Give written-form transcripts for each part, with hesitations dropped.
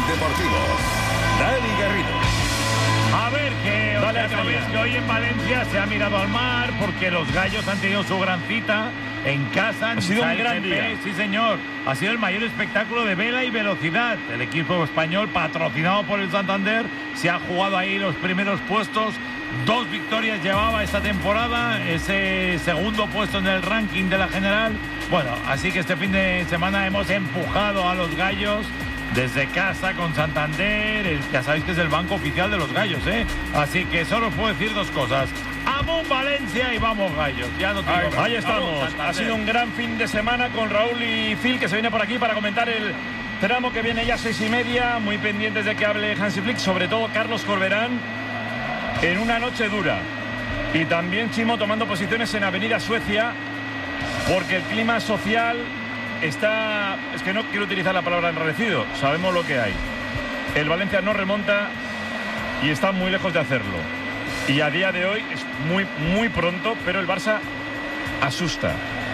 Deportivo. Dani Garrido. A ver, que hoy en Valencia se ha mirado al mar porque los gallos han tenido su gran cita en casa. Ha sido un gran día. Sí, señor. Ha sido el mayor espectáculo de vela y velocidad. El equipo español, patrocinado por el Santander, se ha jugado ahí los primeros puestos. 2 victorias llevaba esta temporada, ese segundo puesto en el ranking de la general. Bueno, así que este fin de semana hemos empujado a los gallos desde casa con Santander. Ya sabéis que es el banco oficial de los gallos, ¿eh? Así que solo os puedo decir 2 cosas. ¡Vamos Valencia y vamos gallos! Ya no tengo ahí estamos. Ha sido un gran fin de semana con Raúl y Phil, que se viene por aquí para comentar el tramo que viene ya a 6:30. Muy pendientes de que hable Hansi Flick, sobre todo Carlos Corberán, en una noche dura. Y también Chimo tomando posiciones en Avenida Suecia, porque el clima social está... Es que no quiero utilizar la palabra enrarecido. Sabemos lo que hay. El Valencia no remonta y está muy lejos de hacerlo. Y a día de hoy es muy pronto, pero el Barça asusta.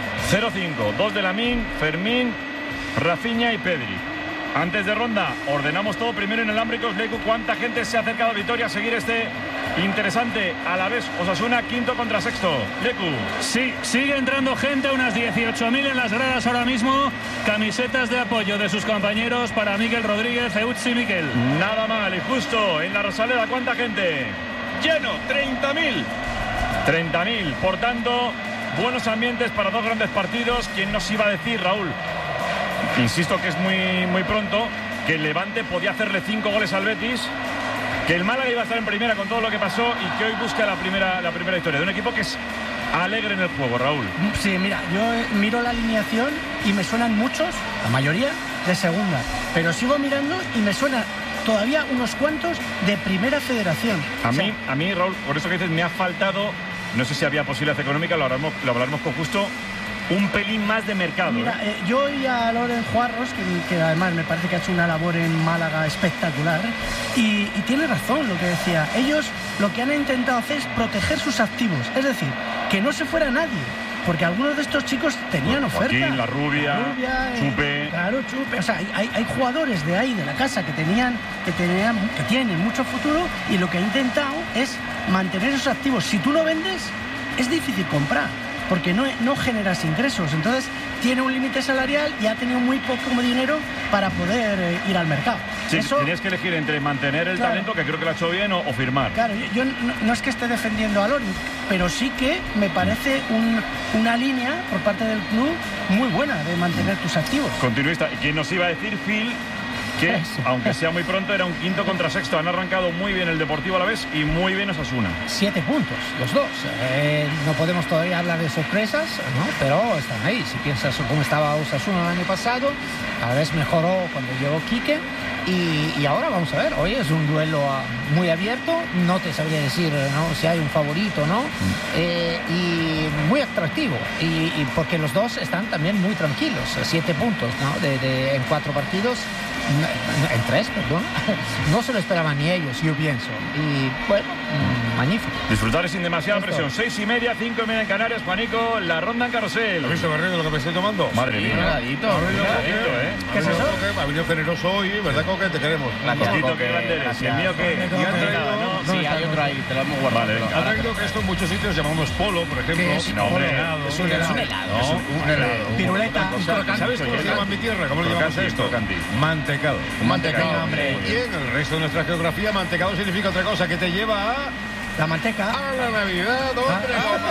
0-5, 2 de Lamine, Fermín, Rafinha y Pedri. Antes de ronda, ordenamos todo primero inalámbricos. Leku, ¿cuánta gente se ha acercado a Vitoria a seguir este interesante Alavés Osasuna, quinto contra sexto? Leku. Sí, sigue entrando gente, unas 18.000 en las gradas ahora mismo. Camisetas de apoyo de sus compañeros para Miquel Rodríguez, Eutsi Miquel. Nada mal. Y justo en la Rosaleda, ¿cuánta gente? Lleno, 30.000. 30.000. Por tanto, buenos ambientes para 2 grandes partidos. ¿Quién nos iba a decir, Raúl? Insisto que es muy pronto, que el Levante podía hacerle 5 goles al Betis, que el Málaga iba a estar en primera con todo lo que pasó y que hoy busca la primera victoria de un equipo que es alegre en el juego, Raúl. Sí, mira, yo miro la alineación y me suenan muchos, la mayoría, de segunda, pero sigo mirando y me suena todavía unos cuantos de primera federación. A mí, Raúl, por eso que dices, me ha faltado, no sé si había posibilidad económica, lo hablaremos con Justo, un pelín más de mercado. Mira, yo oí a Loren Juarros, que además me parece que ha hecho una labor en Málaga espectacular, y tiene razón lo que decía. Ellos lo que han intentado hacer es proteger sus activos, es decir, que no se fuera nadie, porque algunos de estos chicos tenían oferta. Joaquín, La Rubia, Chupe. Claro, Chupe. O sea, hay jugadores de ahí, de la casa, que tienen mucho futuro, y lo que ha intentado es mantener esos activos. Si tú no vendes, es difícil comprar, porque no generas ingresos. Entonces tiene un límite salarial y ha tenido muy poco dinero para poder ir al mercado. Sí, tenías que elegir entre mantener el talento, que creo que lo ha hecho bien, o firmar. Claro, yo no es que esté defendiendo a Loren, pero sí que me parece una línea por parte del club muy buena de mantener tus activos. Continuista. ¿Y quién nos iba a decir, Phil, que aunque sea muy pronto, era un quinto contra sexto? Han arrancado muy bien el Deportivo Alavés y muy bien Osasuna. 7 puntos, los dos. No podemos todavía hablar de sorpresas, ¿no? Pero están ahí. Si piensas cómo estaba Osasuna el año pasado, Alavés mejoró cuando llegó Quique. Y ahora vamos a ver, hoy es un duelo muy abierto, no te sabría decir, ¿no?, si hay un favorito, ¿no? Y muy atractivo, y porque los dos están también muy tranquilos. 7 puntos, ¿no?, en 4 partidos, en 3, perdón. No se lo esperaban ni ellos, yo pienso. Y bueno, magnífico. Disfrutar sin demasiada presión. 6:30, 5:30 en Canarias. Juanico, la ronda en carrusel. ¿Has visto, Garrido, lo que me estoy tomando? Madre mía. Regadito. ¿Qué es eso? Ha venido generoso hoy, ¿verdad, Coque? Te queremos. Tito, qué grande eres. ¿Y el mío qué? Sí, hay otro ahí, te lo hemos guardado. Vale, Ha traído que esto en muchos sitios llamamos polo, por ejemplo. No, hombre. Es un helado. Un helado. Piruleta. ¿Sabes cómo se llama en mi tierra? ¿Cómo le llamamos esto? Mantecado. Un mantecado, hombre. Y en el resto de nuestra geografía, mantecado significa otra cosa, que te lleva a... La manteca. A la Navidad, hombre.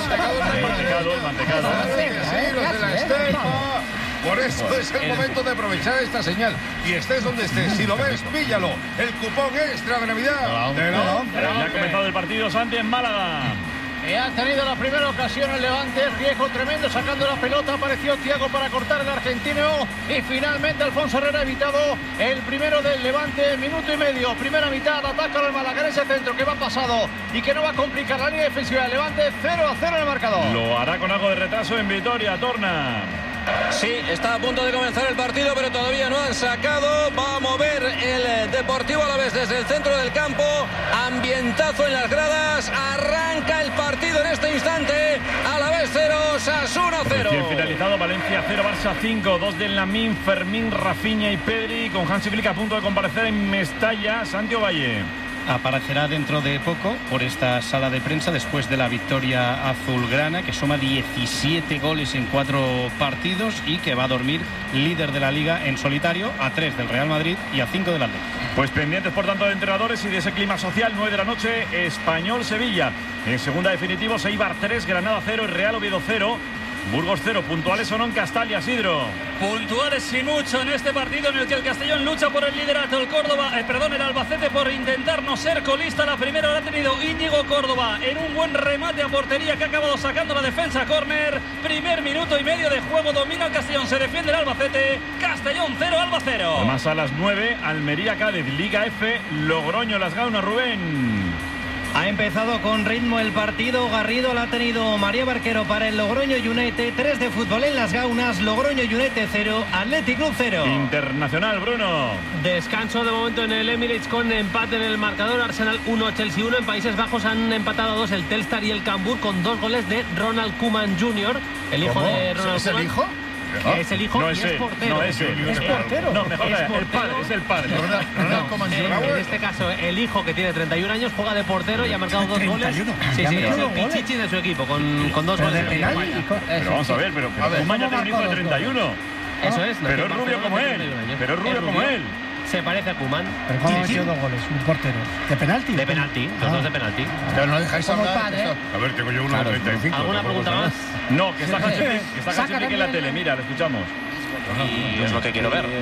Mantecado. Sí, los de la estepa. Por eso es el momento de aprovechar esta señal. Y estés donde estés, si lo ves, píllalo. El cupón extra de Navidad. Ya ha comenzado el partido, Santi, en Málaga. Ha tenido la primera ocasión el Levante, riesgo tremendo sacando la pelota, apareció Thiago para cortar el argentino y finalmente Alfonso Herrera ha evitado el primero del Levante, minuto y medio, primera mitad, ataca al Málaga en ese centro que va pasado y que no va a complicar la línea defensiva del Levante, 0-0 en el marcador. Lo hará con algo de retraso en Vitoria, Torna. Sí, está a punto de comenzar el partido, pero todavía no han sacado. Va a mover el Deportivo Alavés desde el centro del campo. Ambientazo en las gradas. Arranca el partido en este instante. Alavés 0, Osasuna 0. Recién finalizado, Valencia 0, Barça 5. 2 del Lamine, Fermín, Rafinha y Pedri, con Hansi Flick a punto de comparecer en Mestalla. Santiago Valle. Aparecerá dentro de poco por esta sala de prensa después de la victoria azulgrana, que suma 17 goles en 4 partidos y que va a dormir líder de la Liga en solitario, a 3 del Real Madrid y a 5 del Atlético. Pues pendientes, por tanto, de entrenadores y de ese clima social. 9 de la noche, Español-Sevilla. En segunda definitivo, Eibar 3, Granada 0, Real Oviedo 0. Burgos 0, puntuales o no en Castalia, Isidro. Puntuales y mucho en este partido en el que el Castellón lucha por el liderato. El Albacete por intentar no ser colista. La primera la ha tenido Íñigo Córdoba en un buen remate a portería que ha acabado sacando la defensa córner. Primer minuto y medio de juego, domina el Castellón, se defiende el Albacete. Castellón 0, Alba 0. Además a las 9, Almería-Cádiz, Liga F, Logroño-Las Gaunas, Rubén. Ha empezado con ritmo el partido. Garrido la ha tenido María Barquero para el Logroño United. 3 de fútbol en Las Gaunas. Logroño United 0, Athletic Club 0. Internacional, Bruno. Descanso de momento en el Emirates con empate en el marcador. Arsenal 1, Chelsea 1. En Países Bajos han empatado 2 el Telstar y el Cambur con 2 goles de Ronald Koeman Jr., el hijo de Ronald Koeman. ¿Es el hijo? Es el hijo, no y es es portero. No es él. Es portero. No, mejor Es el portero. padre, es el padre. En este caso, el hijo que tiene 31 años juega de portero y ha marcado 2 goles. 31. Sí, Ya sí, metió es el 2 goles. pichichi de su equipo con 2 Pero goles. de penal. Pero vamos a ver, pero Koeman ya tiene un hijo de 31. Eso es. Pero es rubio como él. Pero es rubio como él. Se parece a Koeman. Pero ¿cómo ha metido 2 goles? Un portero. ¿De penalti? De penalti, los 2 de penalti. Pero no dejáis Como hablar. padre, ¿eh? A ver, tengo yo uno de 35. ¿Alguna pregunta más? No, que está Hansi Flick en la tele. Mira, lo escuchamos. Y es lo que quiero ver.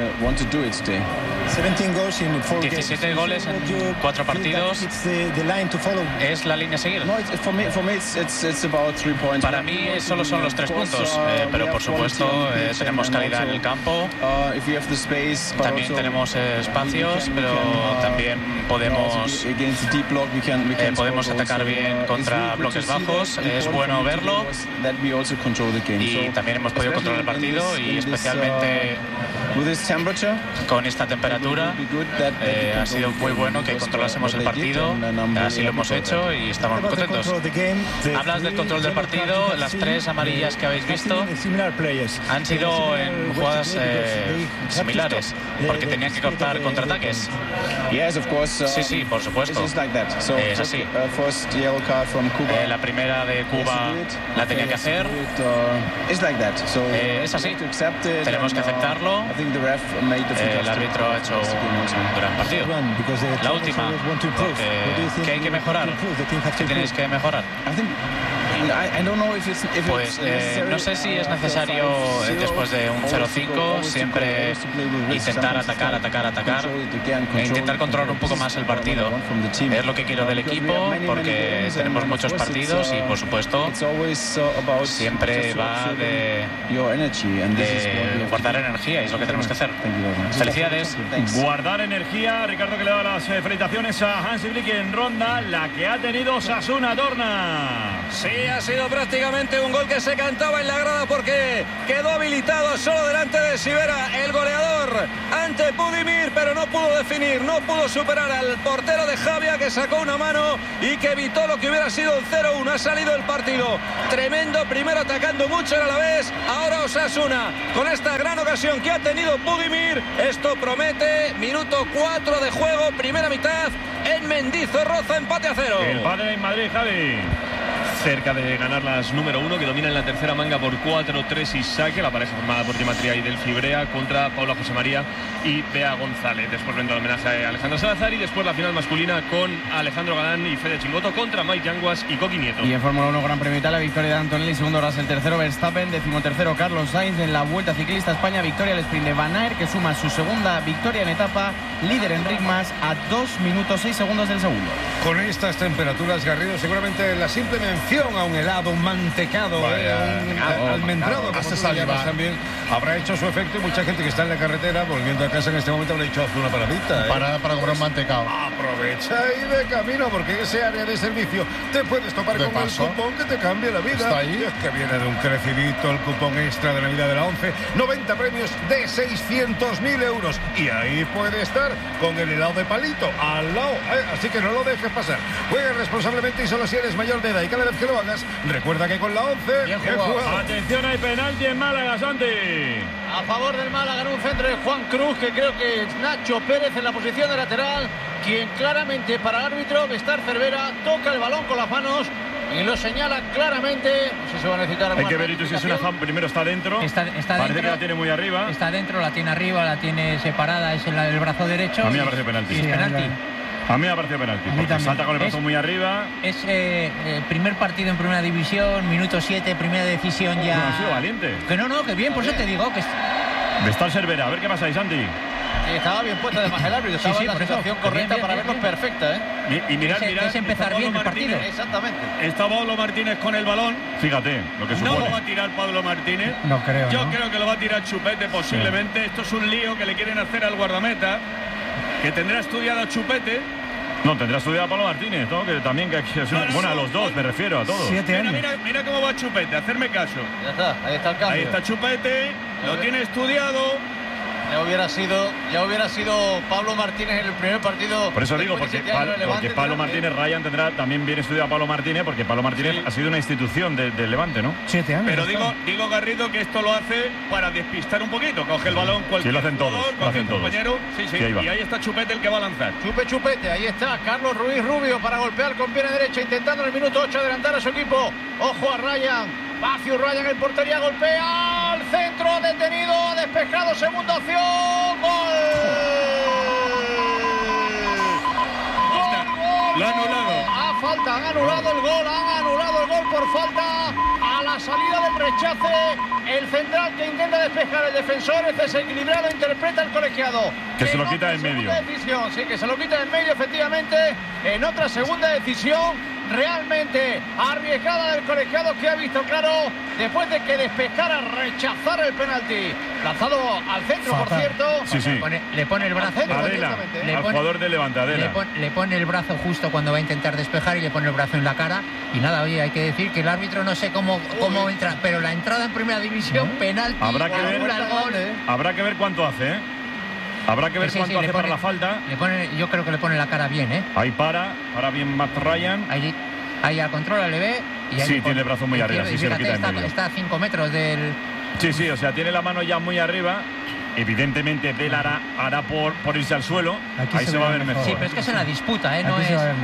17 goles en 4 partidos. ¿Es la línea a seguir? Para mí solo son los 3 puntos, pero por supuesto tenemos calidad en el campo, también tenemos espacios, pero también podemos atacar bien contra bloques bajos. Es bueno verlo y también hemos podido controlar el partido, y especialmente con esta temperatura ha sido muy bueno que controlásemos el partido. Así lo hemos hecho y estamos muy contentos. Hablas del control del partido. Las 3 amarillas que habéis visto han sido en jugadas similares, porque tenían que cortar contraataques. Sí, por supuesto. Es así. La primera de Cuba la tenía que hacer. Es así. Tenemos que aceptarlo. El árbitro ha hecho un gran partido. La última, porque ¿qué hay que mejorar? ¿Qué tenéis que mejorar? Pues no sé si es necesario después de un 0-5 siempre intentar atacar e intentar controlar un poco más el partido. Es lo que quiero del equipo, porque tenemos muchos partidos y por supuesto siempre va de guardar energía, y es lo que tenemos que hacer. Felicidades. Guardar energía. Ricardo, que le da las felicitaciones a Hansi Flick en ronda, la que ha tenido Osasuna, Dorna. Sí, ha sido prácticamente un gol que se cantaba en la grada, porque quedó habilitado solo delante de Sivera, el goleador, ante Budimir, pero no pudo definir, no pudo superar al portero de Javia, que sacó una mano y que evitó lo que hubiera sido un 0-1. Ha salido el partido tremendo, primero atacando mucho el Alavés, ahora Osasuna con esta gran ocasión que ha tenido Budimir. Esto promete. Minuto 4 de juego, primera mitad en Mendizorroza, empate a 0. El padre en Madrid, Javi. Cerca de ganar las número 1, que domina en la tercera manga por 4-3 y saque, la pareja formada por Gematria y del Fibrea contra Paula José María y Bea González. Después vendrá el homenaje a Alejandro Salazar, y después la final masculina con Alejandro Galán y Fede Chingoto contra Mike Yanguas y Coqui Nieto. Y en Fórmula 1 Gran Premio Italia, victoria de Antonelli, segundo Russell, tercero Verstappen, decimotercero Carlos Sainz. En la Vuelta Ciclista España, victoria al sprint de Van Aert, que suma su segunda victoria en etapa, líder Enric Mas a 2 minutos 6 segundos del segundo. Con estas temperaturas, Garrido, seguramente la simple mención a un helado, un mantecado, un almendrado, como tú lo llamas también, habrá hecho su efecto, y mucha gente que está en la carretera volviendo a casa en este momento habrá dicho: haz una paradita. Para comprar un mantecado. Aprovecha y de camino, porque en ese área de servicio te puedes topar con el cupón que te cambia la vida. Está ahí. Y es que viene de un crecidito el cupón extra de Navidad de la 11, 90 premios de 600.000 euros. Y ahí puede estar con el helado de palito al lado, así que no lo dejes pasar. Juega responsablemente y solo si eres mayor de edad, y cada vez que que lo hagas. Recuerda que con la 11... Bien jugado. Atención, hay penalti en Málaga, Santi. A favor del Málaga en un centro de Juan Cruz, que creo que es Nacho Pérez en la posición de lateral, quien claramente para el árbitro, Bestar Cervera, toca el balón con las manos y lo señala claramente. No sé si va a necesitar. Hay que ver si es una fan. Primero está dentro. Está parece dentro, que la tiene muy arriba. Está dentro, la tiene arriba, la tiene separada, es el brazo derecho. A mí me parece penalti. Sí, es penalti. A mí me ha parecido penalti, porque salta con el brazo muy arriba. Es el primer partido en primera división, minuto 7, primera decisión ya. No, ha sido valiente. Que no, que bien, por eso te digo que. Bestar Cervera, a ver qué pasa ahí, Santi. Estaba bien puesta además el árbitro, estaba en la situación correcta para vernos perfecta, ¿eh? Y mirad, es empezar bien el partido. Exactamente. Está Pablo Martínez con el balón. Fíjate lo que supone. No lo va a tirar Pablo Martínez. No creo. Yo creo que lo va a tirar Chupete posiblemente. Sí. Esto es un lío que le quieren hacer al guardameta, que tendrá estudiado a Chupete. No, tendrá estudiado a Pablo Martínez, ¿no? Que también bueno, a los dos, me refiero, a todos. Mira cómo va Chupete, hacerme caso. Ya está, ahí está el cambio. Ahí está Chupete, lo tiene estudiado. Ya hubiera sido Pablo Martínez en el primer partido. Por eso digo, porque Pablo Martínez, Ryan tendrá también bien estudiado a Pablo Martínez, porque Pablo Martínez ha sido una institución del Levante, ¿no? 7 años. Pero digo Garrido, que esto lo hace para despistar un poquito. Coge el balón cualquier jugador, cualquier compañero. Sí, y ahí está Chupete el que va a lanzar. Chupete, ahí está Carlos Ruiz Rubio para golpear con pierna derecha, intentando en el minuto 8 adelantar a su equipo. Ojo a Ryan. Matthew Ryan en portería, golpea al centro, detenido, despejado, segunda opción, ¡gol! Lo ha anulado. Han anulado el gol por falta. A la salida del rechace, el central que intenta despejar, el defensor es desequilibrado, interpreta el colegiado. Que se lo quita en medio. Sí, que se lo quita en medio, efectivamente. En otra segunda decisión realmente arriesgada del colegiado, que ha visto claro después de que despejara, rechazar el penalti. Lanzado al centro, por cierto. Sí. Le pone el brazo. Adela, al jugador de Levante, Adela. Le pone el brazo justo cuando va a intentar despejar y le pone el brazo en la cara. Y nada, oye, hay que decir que el árbitro no sé cómo entra, pero la entrada en primera división, penalti. Habrá que ver cuánto hace, ¿eh? Habrá que ver cuánto hace para la falta. Yo creo que le pone la cara bien, ¿eh? Ahí para bien Matt Ryan. Ahí al control le ve. Y ahí tiene el brazo muy arriba, sí, se lo quita en medio. Está a 5 metros del... Sí, o sea, tiene la mano ya muy arriba. Evidentemente Bell hará por irse al suelo. Ahí se va a ver mejor. Sí, pero es que es en la disputa, ¿eh? No Aquí es... se va a ver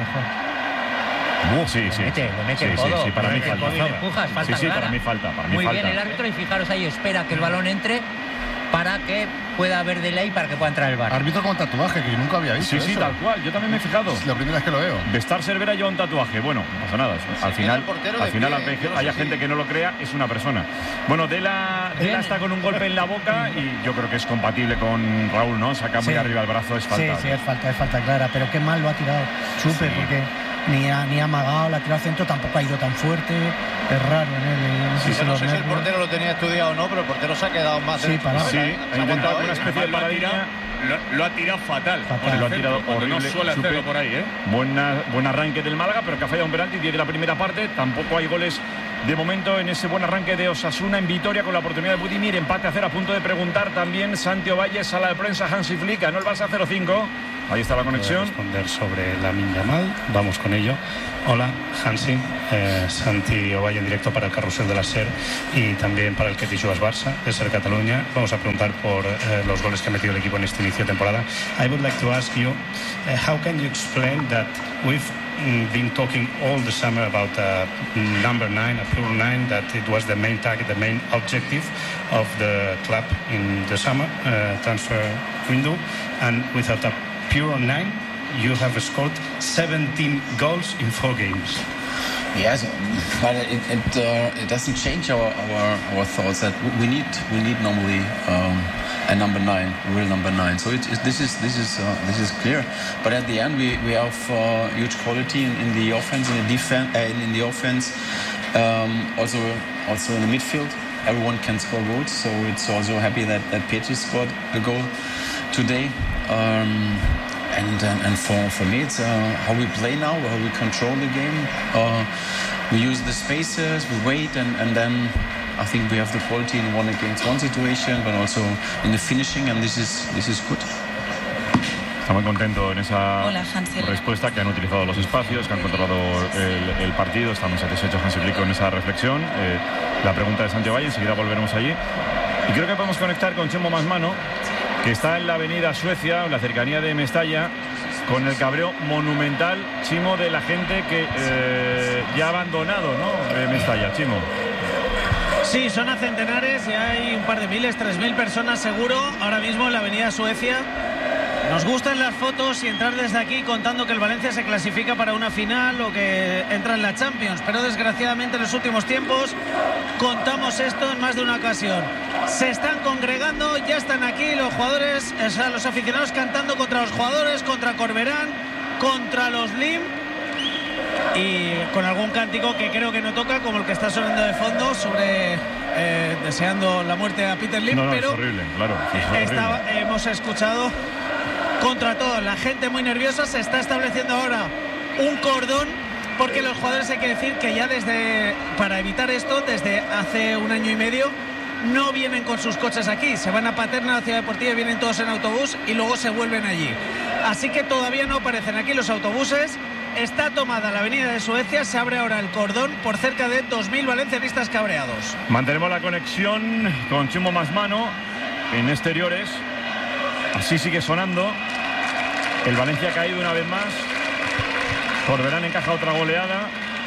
mejor. Sí. Le mete el codo. Sí, para mí falta. Le empujas, falta clara. Para mí falta. Muy bien el árbitro, y fijaros ahí, espera que el balón entre para que pueda haber delay, para que pueda entrar el VAR. Árbitro con tatuaje, que yo nunca había visto. Sí, tal cual. Yo también me he fijado. Es la primera vez que lo veo. Bestar Cervera lleva un tatuaje. Bueno, no pasa nada. Al final, haya gente que no lo crea, es una persona. Bueno, Dela está con un golpe en la boca y yo creo que es compatible con Raúl, ¿no? Saca muy arriba el brazo, es falta. Sí, es falta clara. Pero qué mal lo ha tirado Chupe, porque ni ha amagado, la ha tirado al centro, tampoco ha ido tan fuerte. Es raro en él. No sé si el portero lo tenía estudiado o no, pero el portero se ha quedado más. Ha intentado una especie de paradilla. Lo ha tirado fatal. Lo ha tirado horrible. No suele hacerlo por ahí, ¿eh? Buen arranque del Málaga, pero que ha fallado un penalti. 10 de la primera parte. Tampoco hay goles de momento en ese buen arranque de Osasuna en Vitoria, con la oportunidad de Budimir. Empate a 0, a punto de preguntar también Santi Ovalle, sala de prensa Hansi Flick. Ganó el Barça 0-5. Ahí está la conexión. Responder sobre Lamine Yamal. Vamos con ello. Hola, Hansi. Santi Ovalle en directo para el Carrusel de la SER y también para el Que Tijuas Barça de SER Cataluña. Vamos a preguntar por los goles que ha metido el equipo en este inicio de temporada. I would like to ask you, how can you explain that we've been talking all the summer about number 9, a pure 9, that it was the main target, the main objective of the club in the summer transfer window, and without a pure 9, you have scored 17 goals in 4 games. Yes, but it doesn't change our thoughts that we need normally a number 9, a real number 9. So this is clear. But at the end, we have huge quality in the offense, in the defense, in the offense, also in the midfield. Everyone can score goals, so it's also happy that Petri scored a goal today. And for me, it's how we play now, how we control the game. We use the spaces, we wait, and then I think we have the quality in 1-against-1 situation, but also in the finishing, and this is good. Está muy contento en esa respuesta, que han utilizado los espacios, que han controlado el partido. Está muy satisfecho Hansi Flick con esa reflexión. La pregunta de Santi Valle, enseguida volveremos allí. Y creo que podemos conectar con Chimo Masmano, que está en la avenida Suecia, en la cercanía de Mestalla, con el cabreo monumental, Chimo, de la gente que ya ha abandonado, ¿no?, Mestalla. Chimo. Sí, son a centenares y hay un par de miles, 3.000 personas seguro ahora mismo en la avenida Suecia. Nos gustan las fotos y entrar desde aquí contando que el Valencia se clasifica para una final o que entra en la Champions, pero desgraciadamente en los últimos tiempos contamos esto en más de una ocasión. Se están congregando, ya están aquí los jugadores, o sea, los aficionados cantando contra los jugadores, contra Corberán, contra los Lim, y con algún cántico que creo que no toca, como el que está sonando de fondo sobre deseando la muerte a Peter Lim. No, pero es horrible, claro. Es horrible. Hemos escuchado contra todo, la gente muy nerviosa. Se está estableciendo ahora un cordón, porque los jugadores, hay que decir que ya para evitar esto, desde hace un año y medio no vienen con sus coches aquí, se van a Paterna, a la Ciudad Deportiva, vienen todos en autobús y luego se vuelven allí. Así que todavía no aparecen aquí los autobuses. Está tomada la avenida de Suecia, se abre ahora el cordón por cerca de 2.000 valencianistas cabreados. Mantenemos la conexión con Chimo Masmano en exteriores. Así sigue sonando. El Valencia ha caído una vez más. Corberán encaja otra goleada.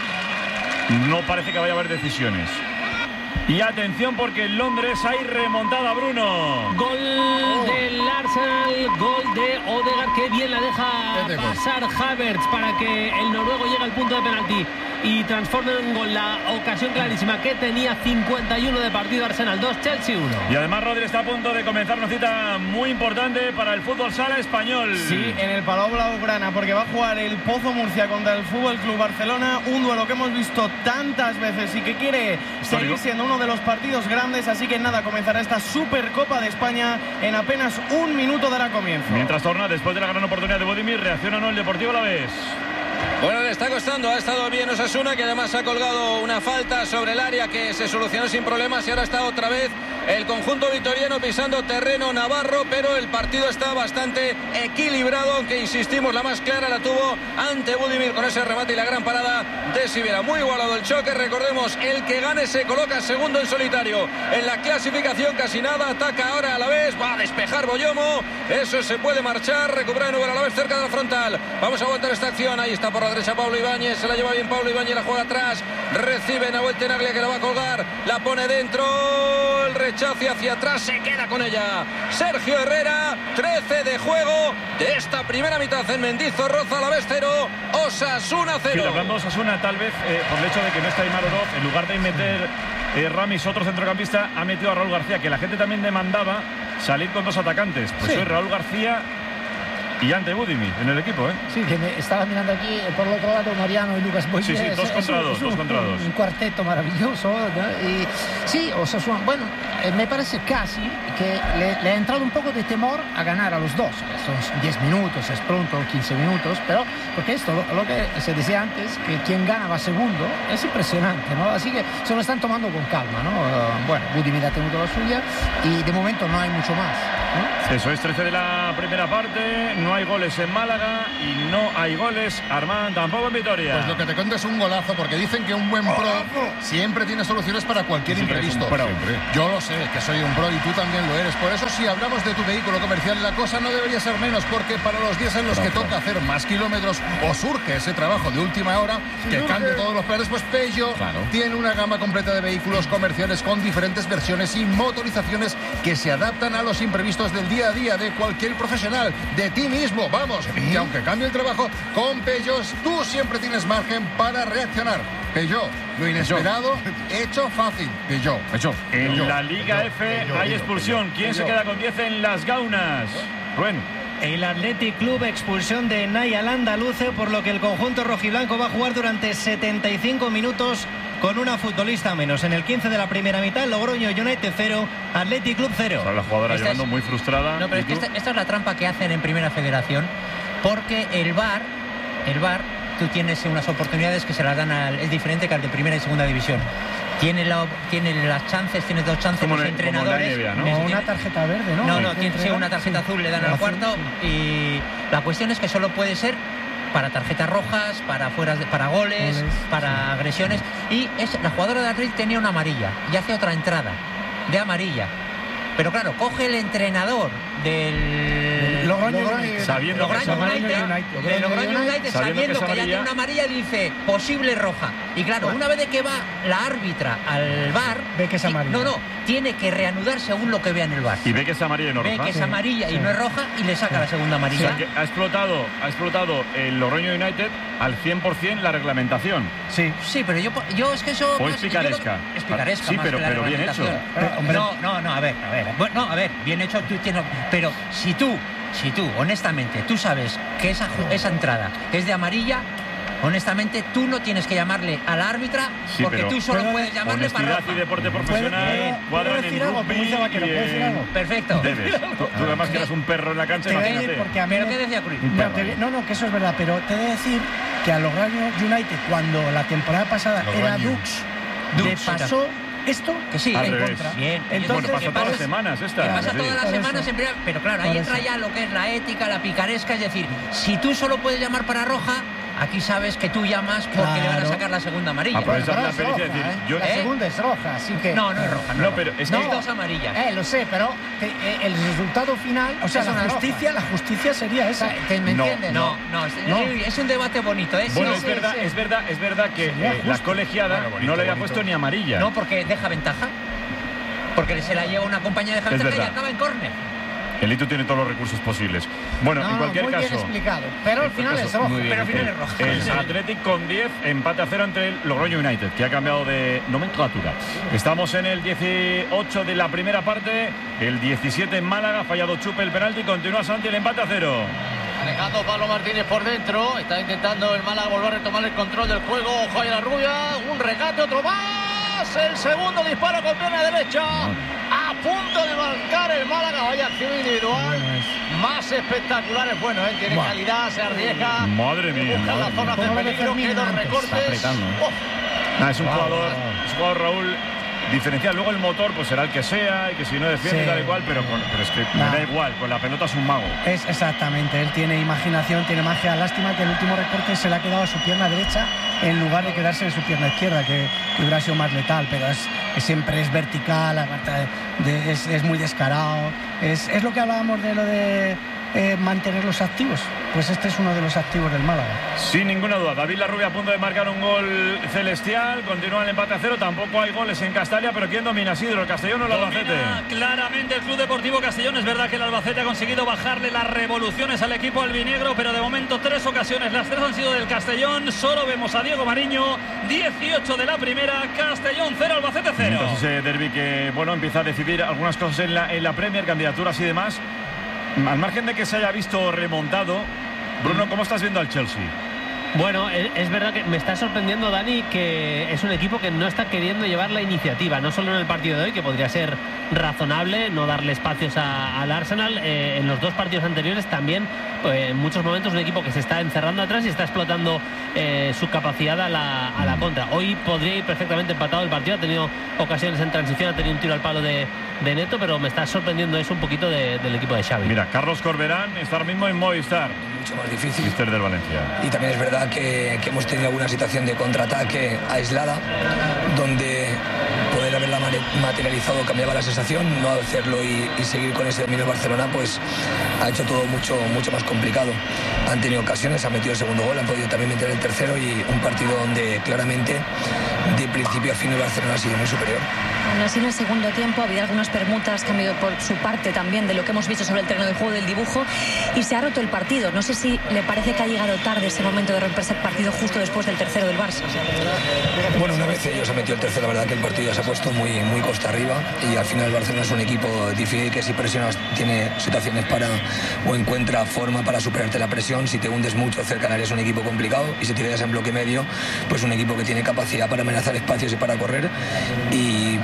No parece que vaya a haber decisiones. Y atención, porque en Londres hay remontada, Bruno. Gol del Arsenal, gol de Odegaard, que bien la deja pasar Havertz para que el noruego llegue al punto de penalti y transforme en gol la ocasión clarísima que tenía. 51 de partido, Arsenal 2, Chelsea 1. Y además Rodri está a punto de comenzar una cita muy importante para el fútbol sala español. Sí, en el Palau Blaugrana, porque va a jugar el Pozo Murcia contra el Fútbol Club Barcelona, un duelo que hemos visto tantas veces y que quiere seguir siendo uno de los partidos grandes. Así que nada, comenzará esta Supercopa de España en apenas un minuto, dará comienzo. Mientras torna, después de la gran oportunidad de Budimir, reacciona o no el Deportivo Alavés. Bueno, le está costando, ha estado bien Osasuna, que además ha colgado una falta sobre el área que se solucionó sin problemas, y ahora está otra vez el conjunto vitoriano pisando terreno navarro, pero el partido está bastante equilibrado, aunque insistimos, la más clara la tuvo ante Budimir con ese remate y la gran parada de Sivera. Muy igualado el choque, recordemos, el que gane se coloca segundo en solitario en la clasificación, casi nada, ataca ahora a la vez, va a despejar Boyomo, eso se puede marchar, recupera de nuevo a la vez cerca de la frontal. Vamos a aguantar esta acción, ahí está por la derecha Pablo Ibáñez, se la lleva bien Pablo Ibáñez, la juega atrás, recibe Nahuel Tenaglia, que la va a colgar, la pone dentro, el rechace hacia atrás, se queda con ella Sergio Herrera. 13 de juego de esta primera mitad en Mendizorroza, Alavés 0, Osasuna 0. Sí, hablando de Osasuna, tal vez por el hecho de que no está Aimar Oroz, en lugar de meter Ramis, otro centrocampista, ha metido a Raúl García, que la gente también demandaba salir con dos atacantes. Pues soy Raúl García y ante Budimir en el equipo, ¿eh? Sí, que me estaba mirando aquí por el otro lado Mariano y Lucas Boyer. Sí, sí, dos contra dos. Un cuarteto maravilloso, ¿no? Y sí, Osasuna, bueno, me parece casi que le ha entrado un poco de temor a ganar a los dos. Son 10 minutos, es pronto, 15 minutos, pero porque esto, lo que se decía antes, que quien gana va segundo, es impresionante, ¿no? Así que se lo están tomando con calma, ¿no? Bueno, Budimir ha tenido la suya y de momento no hay mucho más, ¿no? Eso es, 13 de la primera parte, no hay goles en Málaga y no hay goles, Armand, tampoco en Vitoria. Pues lo que te cuento es un golazo, porque dicen que un buen pro siempre tiene soluciones para cualquier imprevisto. Yo lo sé, que soy un pro y tú también lo eres. Por eso, si hablamos de tu vehículo comercial, la cosa no debería ser menos, porque para los días en los que toca hacer más kilómetros o surge ese trabajo de última hora que cambie todos los planes, pues Peugeot tiene una gama completa de vehículos comerciales con diferentes versiones y motorizaciones que se adaptan a los imprevistos del día a día de cualquier profesional, de ti mismo, vamos. Y aunque cambie el trabajo, con Peugeot tú siempre tienes margen para reaccionar. Peugeot, lo inesperado, hecho fácil. Peugeot. En la Liga F hay expulsión. ¿Quién se queda con 10 en las Gaunas? Rubén. El Athletic Club, expulsión de Nayal Andaluce, por lo que el conjunto rojiblanco va a jugar durante 75 minutos con una futbolista menos. En el 15 de la primera mitad, Logroño United 0, Athletic Club 0. La jugadora llegando muy frustrada. No, pero es que esta es la trampa que hacen en Primera Federación, porque el VAR, tú tienes unas oportunidades que se las dan es diferente que al de Primera y Segunda División. tiene las chances, tiene 2 chances los entrenadores. NBA, ¿no? Como una tarjeta verde, ¿no? No, tiene una tarjeta azul, le dan al cuarto, y la cuestión es que solo puede ser para tarjetas rojas, para goles, para agresiones, y la jugadora de Atlético tenía una amarilla y hace otra entrada de amarilla. Pero claro, coge el entrenador del Logroño United, sabiendo que ya tiene una amarilla, dice posible roja. Y claro, una vez que va la árbitra al VAR, ve que es amarilla. Tiene que reanudar según lo que vea en el VAR. Y ve que es amarilla y no roja. Ve que es amarilla y no es roja y le saca la segunda amarilla. O sea que ha explotado el Logroño United al 100% la reglamentación. Sí, pero yo es que eso... O es picaresca. Es picaresca. Sí, pero bien hecho. A ver, bien hecho, pero si tú, honestamente, tú sabes que esa entrada es de amarilla, honestamente, tú no tienes que llamarle a la árbitra, porque tú solo puedes llamarle para roja. Honestidad y deporte profesional cuadran en rugby. Perfecto. Debes. Tú además que eras un perro en la cancha, imagínate. ¿Pero qué decía Cruyff? No, que eso es verdad, pero te he de decir que a Logroño United, cuando la temporada pasada era Dux, le pasó esto que sí, en contra. Bien. Entonces, pasa todas las semanas pasa todas las semanas en primera, pero claro, ahí entra ya lo que es la ética, la picaresca, es decir, si tú solo puedes llamar para roja, aquí sabes que tú llamas porque le van a sacar la segunda amarilla. Aprovechar la pericia, decir, la segunda es roja, así que no es roja. No, pero es que dos amarillas. Lo sé, pero el resultado final, o sea, la justicia sería esa. ¿Me entiendes? No, es un debate bonito, ¿eh? Bueno, es verdad que la colegiada no le había puesto ni amarilla. No, porque deja ventaja. Porque se la lleva una compañía de ventaja y acaba en córner. El Lito tiene todos los recursos posibles. Bueno, en cualquier muy caso... bien explicado, pero al final es rojo. Pero al final es rojo. El Athletic con 10, empate a 0 entre el Logroño United, que ha cambiado de nomenclatura. Estamos en el 18 de la primera parte, el 17 en Málaga, ha fallado Chupe el penalti, continúa Santi el empate a 0. Alejandro Pablo Martínez por dentro, está intentando el Málaga volver a retomar el control del juego. Ojo a la rubia, un regate, otro más, el segundo disparo con pierna derecha. A punto de marcar el Málaga, vaya acción individual, más espectaculares, tiene calidad, se arriesga. Madre mía. Busca las zonas de peligro, que los recortes. Es un jugador, Raúl, diferencial. Luego el motor pues será el que sea, y que si no defiende tal y cual, pero es que me da igual, con la pelota es un mago. Es exactamente, él tiene imaginación, tiene magia. Lástima que el último recorte se le ha quedado a su pierna derecha en lugar de quedarse en su pierna izquierda, que hubiera sido más letal, pero siempre es vertical, es muy descarado. Es lo que hablábamos de lo de mantenerlos activos. Pues este es uno de los activos del Málaga. Sin ninguna duda. David Larrubia a punto de marcar un gol celestial. Continúa el empate a 0. Tampoco hay goles en Castalia, pero ¿quién domina? Isidro, ¿el Castellón o el Albacete? Claramente el Club Deportivo Castellón. Es verdad que el Albacete ha conseguido bajarle las revoluciones al equipo albinegro, pero de momento 3 ocasiones. Las 3 han sido del Castellón. Solo vemos a Diego Mariño. 18 de la primera. Castellón 0, Albacete 0. Entonces ese derbi que empieza a decidir algunas cosas en la Premier, candidaturas y demás. Al margen de que se haya visto remontado, Bruno, ¿cómo estás viendo al Chelsea? Bueno, es verdad que me está sorprendiendo, Dani, que es un equipo que no está queriendo llevar la iniciativa, no solo en el partido de hoy, que podría ser razonable no darle espacios al Arsenal. En los 2 partidos anteriores también, en muchos momentos, un equipo que se está encerrando atrás y está explotando su capacidad a la contra. Hoy podría ir perfectamente empatado el partido, ha tenido ocasiones en transición, ha tenido un tiro al palo de Neto, pero me está sorprendiendo eso un poquito del equipo de Xavi. Mira, Carlos Corberán está ahora mismo en Movistar. Mucho más difícil. Mister del Valencia. Y también es verdad que hemos tenido alguna situación de contraataque aislada, donde poder haberla materializado cambiaba la sensación, no hacerlo y seguir con ese dominio Barcelona, pues ha hecho todo mucho más complicado. Han tenido ocasiones, han metido el segundo gol, han podido también meter el tercero, y un partido donde claramente de principio a fin el Barcelona ha sido muy superior. Aún así, en el segundo tiempo ha habido algunas permutas que han ido por su parte también de lo que hemos visto sobre el terreno de juego del dibujo, y se ha roto el partido. No sé si le parece que ha llegado tarde ese momento de romperse el partido justo después del tercero del Barça. Bueno, una vez ellos han metido el tercero, la verdad que el partido ya se ha puesto muy costa arriba, y al final el Barcelona es un equipo difícil, que si presionas tiene situaciones o encuentra forma para superarte la presión. Si te hundes mucho cerca al área es un equipo complicado, y si te quedas en bloque medio, pues un equipo que tiene capacidad para amenazar espacios y para correr, y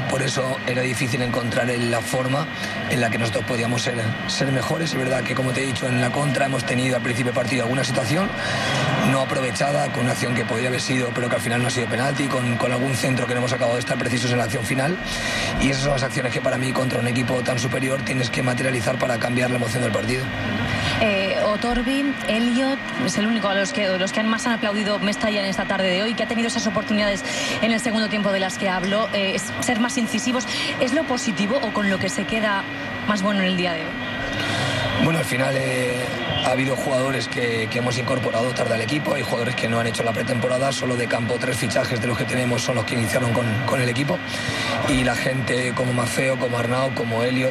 por eso era difícil encontrar la forma en la que nosotros podíamos ser mejores. Es verdad que, como te he dicho, en la contra hemos tenido al principio del partido alguna situación no aprovechada, con una acción que podría haber sido, pero que al final no ha sido penalti, con algún centro que no hemos acabado de estar precisos en la acción final, y esas son las acciones que para mí contra un equipo tan superior tienes que materializar para cambiar la emoción del partido. Otorbi, Elliot, es el único de los que más han aplaudido Mestalla en esta tarde de hoy, que ha tenido esas oportunidades en el segundo tiempo de las que hablo, es ser más incisivos. ¿Es lo positivo o con lo que se queda más bueno en el día de hoy? Bueno, al final ha habido jugadores que hemos incorporado tarde al equipo, hay jugadores que no han hecho la pretemporada, solo de campo 3 fichajes de los que tenemos son los que iniciaron con el equipo, y la gente como Maceo, como Arnau, como Elliot,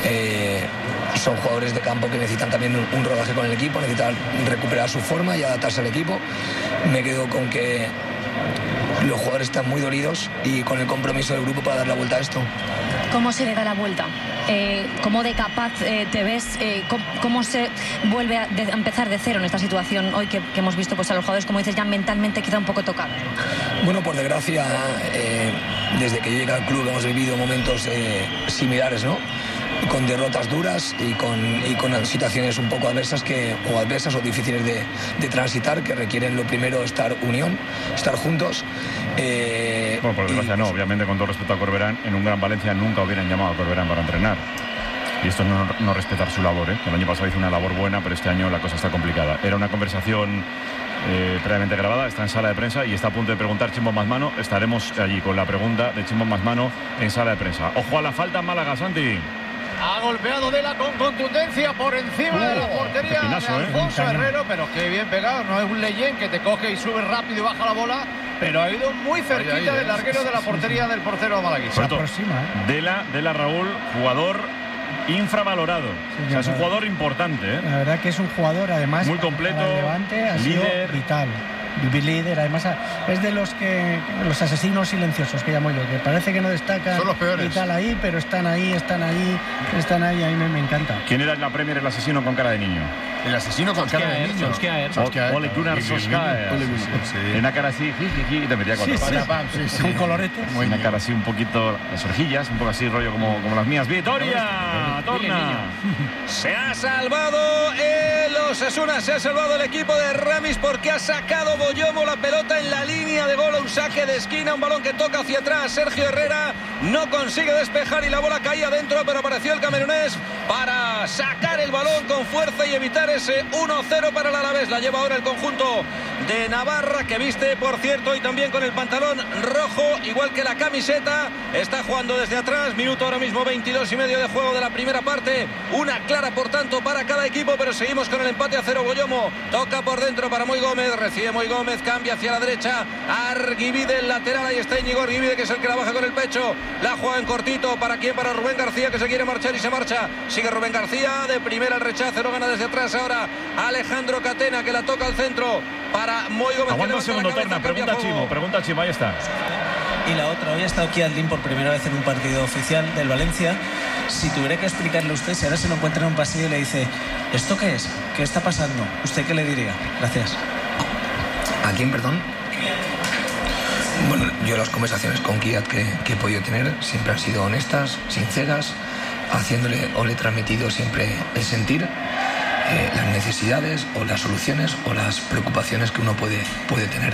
son jugadores de campo que necesitan también un rodaje con el equipo, necesitan recuperar su forma y adaptarse al equipo. Me quedo con que los jugadores están muy dolidos y con el compromiso del grupo para dar la vuelta a esto. ¿Cómo se le da la vuelta? ¿Cómo de capaz te ves? ¿Cómo se vuelve a empezar de cero en esta situación hoy que hemos visto pues, a los jugadores, como dices, ya mentalmente queda un poco tocado? Bueno, por desgracia, desde que yo llegué al club hemos vivido momentos similares, ¿no? Con derrotas duras y con situaciones un poco adversas o difíciles de transitar, que requieren lo primero estar unión, estar juntos. Bueno, por desgracia no, obviamente, con todo respeto a Corberán, en un Gran Valencia nunca hubieran llamado a Corberán para entrenar. Y esto es no respetar su labor, ¿eh? El año pasado hizo una labor buena, pero este año la cosa está complicada. Era una conversación previamente grabada, está en sala de prensa y está a punto de preguntar Chimbo Masmano. Estaremos allí con la pregunta de Chimbo Masmano en sala de prensa. Ojo a la falta en Málaga, Santi. Ha golpeado Dela con contundencia por encima de la portería de Alfonso Herrero, pero qué bien pegado. No es un Leyen que te coge y sube rápido y baja la bola, pero ha ido muy cerquita del larguero de la portería del portero malaguista. Se aproxima, Dela Raúl, jugador infravalorado. Sí, o sea, es un jugador importante, ¿eh? La verdad que es un jugador, además, muy completo, Levante, ha líder, sido vital. Líder, además es de los asesinos silenciosos que llamo yo, que parece que no destacan. Son los peores. Y tal ahí, pero están ahí, a mí me encanta. ¿Quién era en la Premier el asesino con cara de niño? El asesino con cara de niño. Ole Gunnar Solskjaer. Una cara así, y te metía con con coloretes. Una cara así un poquito, las orejillas, un poco así rollo como las mías. ¡Vitoria! ¡Torna! Se ha salvado el Osasuna, se ha salvado el equipo de Ramis porque ha sacado Boyomo la pelota en la línea de gol, un saque de esquina, un balón que toca hacia atrás. Sergio Herrera no consigue despejar y la bola caía dentro, pero apareció el camerunés para sacar el balón con fuerza y evitar ese 1-0 para el Alavés. La lleva ahora el conjunto de Navarra, que viste, por cierto, y también con el pantalón rojo, igual que la camiseta. Está jugando desde atrás, minuto ahora mismo 22 y medio de juego de la primera parte. Una clara, por tanto, para cada equipo, pero seguimos con el empate a 0. Boyomo toca por dentro para Moy Gómez, recibe Moy Gómez, cambia hacia la derecha, Arguibide el lateral, ahí está Íñigo Arguibide, que es el que la baja con el pecho, la juega en cortito, ¿para quién? Para Rubén García, que se quiere marchar y se marcha, sigue Rubén García, de primera el rechazo, lo gana desde atrás ahora Alejandro Catena, que la toca al centro para Moy Gómez. Aguanta un segundo, Torna, pregunta a Chimo, ahí está. Y la otra, hoy ha estado aquí Aldín por primera vez en un partido oficial del Valencia. Si tuviera que explicarle a usted, si ahora se lo encuentra en un pasillo y le dice, ¿esto qué es? ¿Qué está pasando? ¿Usted qué le diría? Gracias. ¿A quién, perdón? Bueno, yo las conversaciones con Kiat que he podido tener siempre han sido honestas, sinceras, haciéndole o le he transmitido siempre el sentir, las necesidades o las soluciones o las preocupaciones que uno puede tener.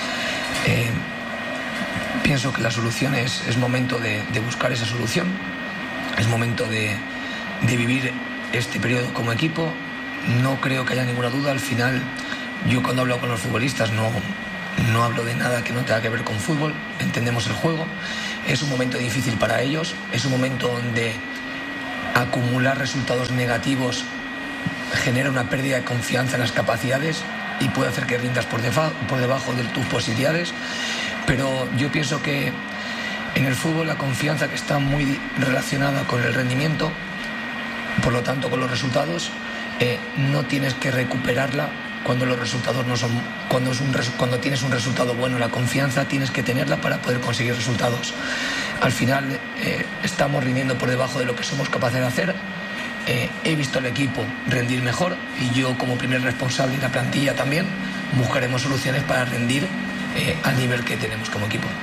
Pienso que la solución es momento de buscar esa solución, es momento de vivir este periodo como equipo. No creo que haya ninguna duda. Al final, yo cuando hablo con los futbolistas no hablo de nada que no tenga que ver con fútbol, entendemos el juego. Es un momento difícil para ellos, es un momento donde acumular resultados negativos genera una pérdida de confianza en las capacidades y puede hacer que rindas por debajo de tus posibilidades. Pero yo pienso que en el fútbol la confianza, que está muy relacionada con el rendimiento, por lo tanto con los resultados, no tienes que recuperarla cuando los resultados no son, cuando tienes un resultado bueno. La confianza tienes que tenerla para poder conseguir resultados. Al final estamos rindiendo por debajo de lo que somos capaces de hacer. He visto al equipo rendir mejor y yo, como primer responsable, y la plantilla también, buscaremos soluciones para rendir al nivel que tenemos como equipo.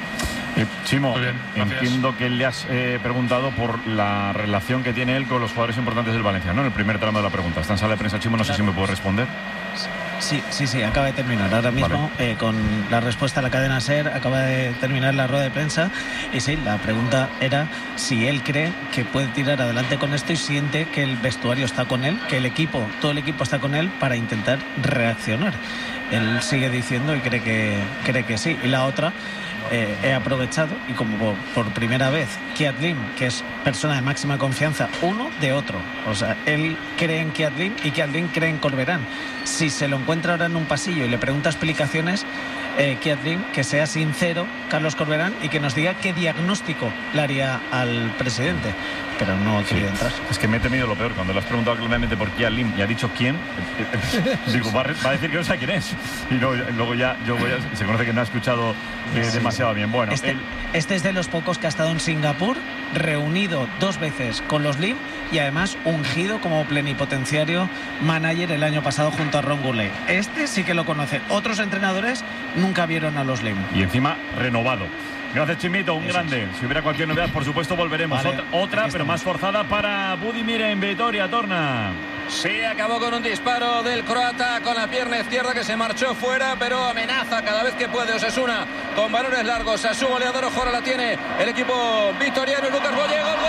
Chimo, entiendo que le has preguntado por la relación que tiene él con los jugadores importantes del Valencia, ¿no? En el primer tramo de la pregunta. Está en sala de prensa, Chimo, no sé si me puede responder. Sí, acaba de terminar. Ahora mismo, con la respuesta a la cadena SER, acaba de terminar la rueda de prensa. Y sí, la pregunta era si él cree que puede tirar adelante con esto y siente que el vestuario está con él, que todo el equipo está con él para intentar reaccionar. Él sigue diciendo y cree que sí. Y la otra, he aprovechado y como por primera vez Kiat Lim, que es persona de máxima confianza uno de otro, o sea, él cree en Kiat Lim y Kiat Lim cree en Corberán. Si se lo encuentra ahora en un pasillo y le pregunta explicaciones, Kiat Lim, que sea sincero Carlos Corberán y que nos diga qué diagnóstico le haría al presidente, pero no ha querido entrar. Es que me he temido lo peor cuando le has preguntado claramente por Kiat Lim y ha dicho quién. Digo, va a decir que no sabe quién es, y luego ya se conoce que no ha escuchado demasiado bien. Bueno, este es de los pocos que ha estado en Singapur, reunido 2 veces con los Lim y además ungido como plenipotenciario manager el año pasado junto a Ron Gourlay. Este sí que lo conoce. Otros entrenadores nunca vieron a los Lim. Y encima renovado. Gracias, Chimito, un grande. Si hubiera cualquier novedad, por supuesto, volveremos. Vale, otra pero más forzada para Budimir en Vitoria, Torna. Sí, acabó con un disparo del croata con la pierna izquierda que se marchó fuera, pero amenaza cada vez que puede Osasuna con balones largos. A su goleador, ojo, ahora la tiene el equipo vitoriano. Lucas Boye, gol.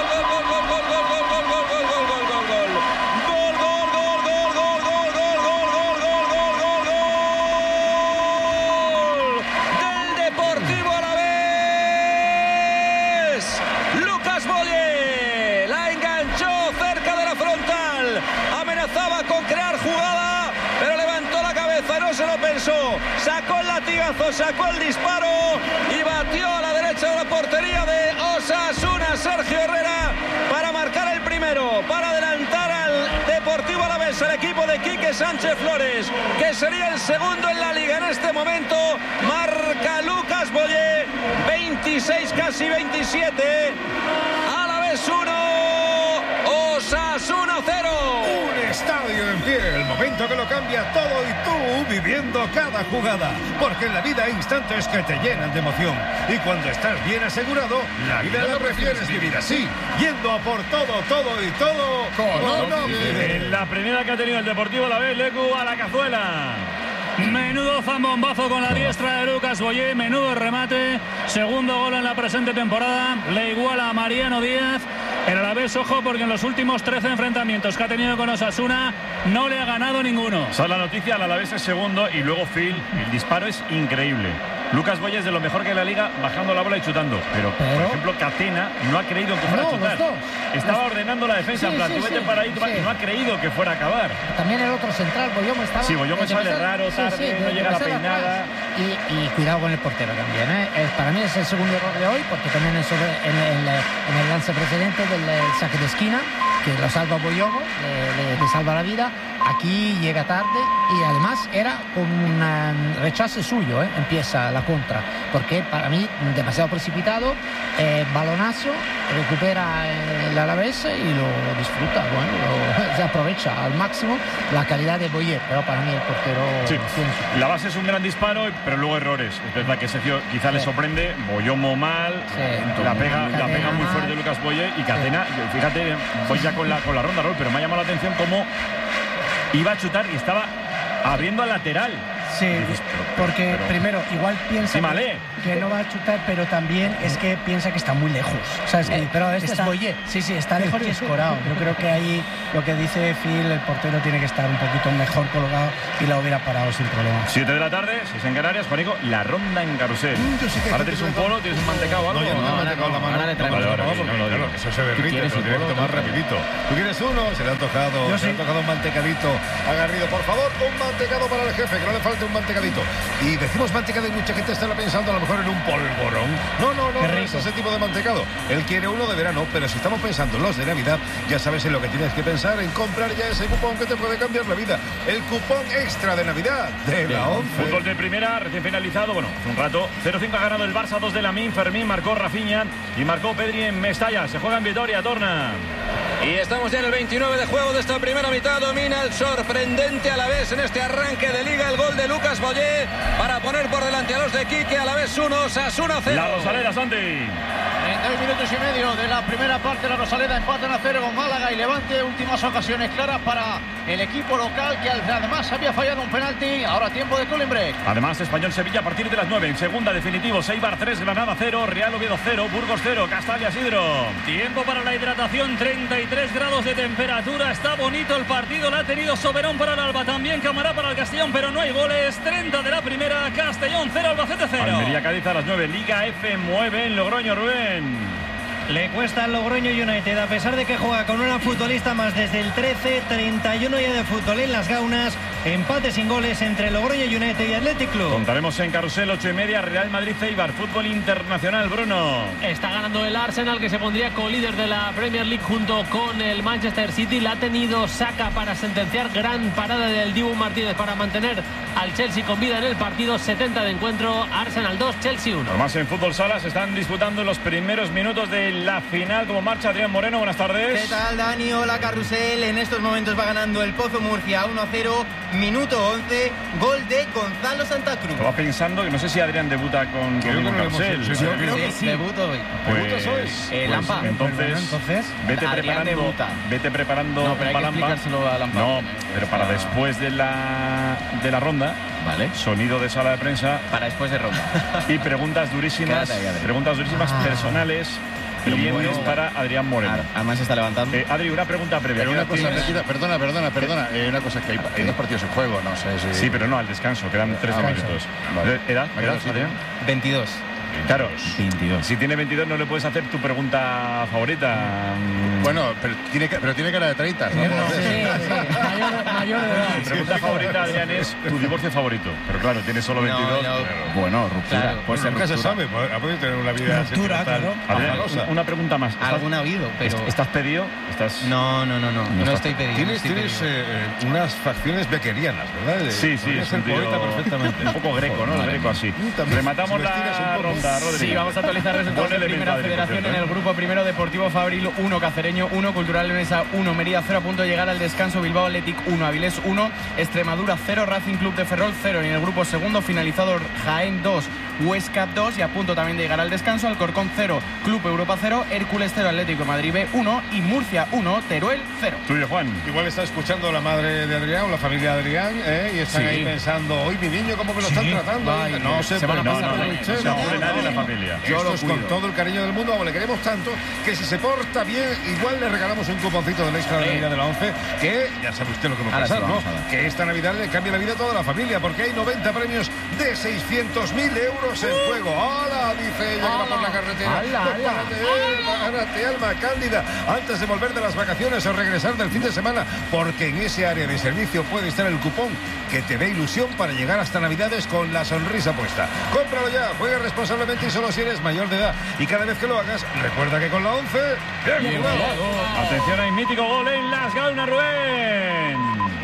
Sacó el latigazo, sacó el disparo y batió a la derecha de la portería de Osasuna Sergio Herrera para marcar el primero, para adelantar al Deportivo Alavés, el equipo de Quique Sánchez Flores, que sería el segundo en la liga en este momento. Marca Lucas Boye, 26, casi 27. Alavés 1, Osasuna 0. Un estadio en pie, el momento que lo cambia todo y tú viviendo cada jugada. Porque en la vida hay instantes que te llenan de emoción. Y cuando estás bien asegurado, la vida la prefieres vivir así, yendo a por todo y todo con Onofre. En la primera que ha tenido el Deportivo Alavés, Lecu a la cazuela. Menudo zambombazo con la diestra de Lucas Boye, menudo remate, segundo gol en la presente temporada, le iguala a Mariano Díaz. El Alavés, ojo, porque en los últimos 13 enfrentamientos que ha tenido con Osasuna no le ha ganado ninguno. Esa es la noticia, el Alavés es segundo y luego Phil, el disparo es increíble. Lucas Boye es de lo mejor que en la liga, bajando la bola y chutando. Pero por ejemplo, Catena no ha creído que fuera a chutar. Estaba ordenando la defensa, en plan, tú vete para ahí, y no ha creído que fuera a acabar. También el otro central, Boyomo estaba... Sí, Boyomo sale raro, tarde, no llega a la peinada. Y cuidado con el portero también, ¿eh? Para mí es el segundo error de hoy, porque también eso en el lance precedente del saque de esquina, que lo salva Boyomo, le salva la vida. Aquí llega tarde y además era con un rechazo suyo, empieza la contra, porque para mí demasiado precipitado, balonazo, recupera el Alavés y lo disfruta, se aprovecha al máximo la calidad de Boyer, pero para mí el portero... Sí, la base es un gran disparo, pero luego errores. Es verdad que Sergio quizá le sorprende, Boyomo mal, la pega muy fuerte Lucas Boyer y Catena, fíjate, voy ya con la ronda, Rol, pero me ha llamado la atención cómo iba a chutar y estaba abriendo al lateral. Sí, porque primero igual piensa que no va a chutar, pero también es que piensa que está muy lejos. ¿Sabes? Pero este es Boye. Sí, está lejos y escorado. Yo creo que ahí lo que dice Phil, el portero tiene que estar un poquito mejor colocado y la hubiera parado sin problema. 7 de la tarde, 6 en Canarias, Juanico, la ronda en carrusel. Ahora tienes un polo, tienes un mantecado o algo. No, yo no tengo mantecado en la mano. Ahora le traemos claro, eso se derrite, pero lo tienes que tomar rapidito. ¿Tú quieres uno? Se le ha tocado un mantecadito a Garrido. Por favor, un mantecado para el jefe, que no le falte un mantecadito. Y decimos mantecado y mucha gente estará pensando a lo mejor en un polvorón. No es ese tipo de mantecado. Él quiere uno de verano, pero si estamos pensando en los de Navidad, ya sabes en lo que tienes que pensar, en comprar ya ese cupón que te puede cambiar la vida. El cupón extra de Navidad de la 11. Fútbol de primera, recién finalizado, hace un rato. 0-5 ha ganado el Barça, 2 de Lamine, Fermín marcó Rafinha y marcó Pedri en Mestalla. Se juega en Vitoria, Torna. Y estamos ya en el 29 de juego de esta primera mitad. Domina el sorprendente Alavés en este arranque de liga. El gol de Lucas Boyé para poner por delante a los de Quique. Alavés 1, Osasuna 0. La Rosaleda, Santi. 32 minutos y medio de la primera parte. La Rosaleda empatan a 0 con Málaga y Levante. Últimas ocasiones claras para el equipo local, que además había fallado un penalti. Ahora tiempo de cooling break. Además, Español-Sevilla a partir de las 9. En segunda, definitivo. Eibar 3, Granada 0, Real Oviedo 0, Burgos 0, Castalia Sidro. Tiempo para la hidratación, 33 grados de temperatura. Está bonito el partido. La ha tenido Soberón para el Alba. También Camará para el Castellón, pero no hay goles. 30 de la primera. Castellón 0, Albacete 0. Almería-Cádiz a las 9. Liga F mueve en Logroño, Rubén. Le cuesta al Logroño United, a pesar de que juega con una futbolista más desde el 13, 31 ya de fútbol en las gaunas, empate sin goles entre Logroño United y Athletic Club. Contaremos en Carrusel 8:30, Real Madrid-Eibar, fútbol internacional, Bruno. Está ganando el Arsenal, que se pondría co-líder de la Premier League junto con el Manchester City. La ha tenido Saka para sentenciar, gran parada del Dibu Martínez para mantener al Chelsea con vida en el partido. 70 de encuentro, Arsenal 2, Chelsea 1. Además, en Fútbol Sala se están disputando los primeros minutos de la final. ¿Cómo marcha Adrián Moreno? Buenas tardes. ¿Qué tal, Dani? Hola, Carrusel. En estos momentos va ganando el Pozo Murcia 1-0, minuto 11, gol de Gonzalo Santa Cruz. Estaba pensando que no sé si Adrián debuta con Carrusel. Yo creo que sí. Debuto hoy. Pues, Lampa. Entonces, vete preparando. No, pero hay que explicárselo a Lampa. No, pero para después de la ronda. Vale. Sonido de sala de prensa. Para después de ronda. Y preguntas durísimas. Personales. Clientes para Adrián Moreno. Además se está levantando. Adri, una pregunta previa. Una cosa, perdona. Una cosa, que hay 2 partidos en juego, no sé si... Sí, pero no, al descanso, quedan 13 minutos. Vale. ¿Edad, Adrián? 22. Claro, 22. Si tiene 22 no le puedes hacer tu pregunta favorita. Bueno, pero tiene cara de 30. ¿no? Mayor de edad. Tu pregunta favorita, Adrián, es tu divorcio favorito. Pero claro, tienes solo 22. Bueno, ruptura. Claro, pues nunca se sabe. Puede tener una vida sentimental. Adrián, una pregunta más. Alguna ha habido, pero... ¿Estás pedido? No estoy pedido. Tienes unas facciones beckerianas, ¿verdad? Sí, es un poeta perfectamente. Un poco greco, ¿no? Greco así. Rematamos la ronda. Rodri. Sí, vamos a actualizar resultados de Primera Federación en el grupo primero. Deportivo Fabril 1, Cacereño 1, Cultural Leonesa 1, Mérida 0, a punto de llegar al descanso. Bilbao Athletic 1, Avilés 1, Extremadura 0, Racing Club de Ferrol 0. Y en el grupo segundo, finalizado Jaén 2, Huesca 2, y a punto también de llegar al descanso. Alcorcón 0, Club Europa 0, Hércules 0, Atlético de Madrid B 1 y Murcia 1, Teruel 0. Tuyo, Juan. Igual está escuchando la madre de Adrián o la familia de Adrián, y están ahí pensando, hoy mi niño, ¿cómo me lo están tratando? No se van a pasar nadie la familia. Esto es con todo el cariño del mundo, le queremos tanto que si se porta bien, igual le regalamos un cuponcito del extra de la Navidad de la 11, que ya sabe usted lo que va a pasar, ¿no? Que esta Navidad le cambia la vida a toda la familia, porque hay 90 premios de 600.000 euros en juego. ¡Hola! Dice ella que va por la carretera. Párate, alma cándida, antes de volver de las vacaciones o regresar del fin de semana, porque en ese área de servicio puede estar el cupón que te dé ilusión para llegar hasta Navidades con la sonrisa puesta. Cómpralo ya, juega responsablemente y solo si eres mayor de edad. Y cada vez que lo hagas, recuerda que con la 11... ¡Bien jugado! Atención, hay mítico gol en las gaunas, Rubén.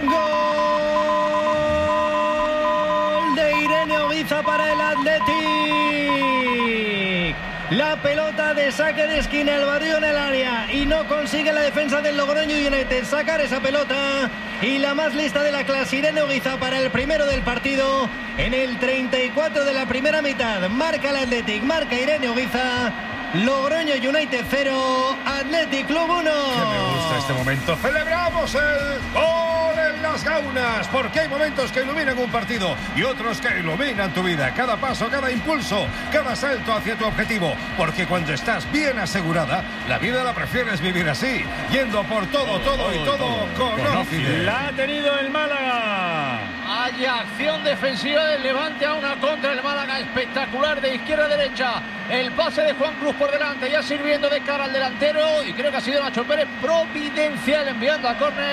Gol de Irene Oguiza para el Athletic. La pelota de saque de esquina, el barrio en el área, y no consigue la defensa del Logroño United sacar esa pelota. Y la más lista de la clase, Irene Oguiza, para el primero del partido. En el 34 de la primera mitad marca el Athletic, marca Irene Oguiza. Logroño United 0, Athletic Club 1. Que me gusta este momento. Celebramos el gol en las gaunas, porque hay momentos que iluminan un partido y otros que iluminan tu vida. Cada paso, cada impulso, cada salto hacia tu objetivo. Porque cuando estás bien asegurada, la vida la prefieres vivir así, yendo por todo con Ócide. La ha tenido el Málaga. Hay acción defensiva del Levante a una contra el Málaga, espectacular, de izquierda a derecha. El pase de Juan Cruz por delante, ya sirviendo de cara al delantero, y creo que ha sido Nacho Pérez providencial enviando a córner.